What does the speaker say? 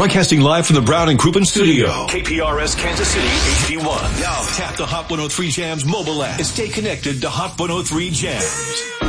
Broadcasting live from the Brown and Crouppen studio. KPRS Kansas City, HD1. Now tap the Hot 103 Jams mobile app and stay connected to Hot 103 Jams.